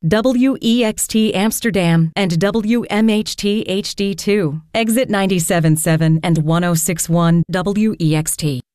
WEXT Amsterdam, and WMHT HD2. Exit 97.7 and 106.1 WEXT.